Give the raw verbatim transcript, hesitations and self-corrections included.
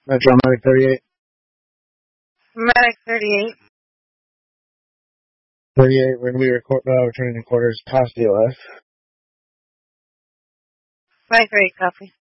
Metro Medic thirty-eight. Medic thirty-eight. thirty-eight, we're going to be record, uh, returning to quarters past D L F. Five eight, copy.